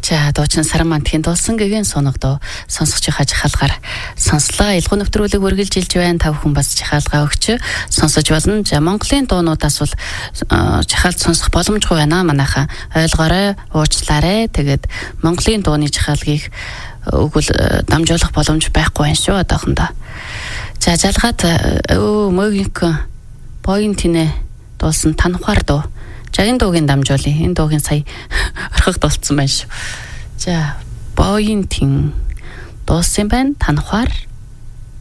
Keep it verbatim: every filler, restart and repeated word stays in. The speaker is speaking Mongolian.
За дуучин Саран мантхийн дуулсан гэгийн соногдоо сонсож байгаа жахалгаар сонслоо. Илгүү нэвтрүүлэг үргэлжилж байна. Тав хүн бас жахалгаа өгч сонсож болно. За Монголын дуунуудаас бол жахалт сонсох боломжгүй байна манайхаа. Ойлгоорой, уучлаарай. Тэгээд Монголын дууны жахалгийг өгвөл дамжуулах боломж байхгүй байна шүү одоохондоо. За жалгаад өө мөгинк поинтинэ дуулсан танхаар дуу. За энэ дуугийн дамжуулъя. Энэ дуугийн сая орхих дуулсан байна шүү. За, боинтин дуулсан байна. Танхаар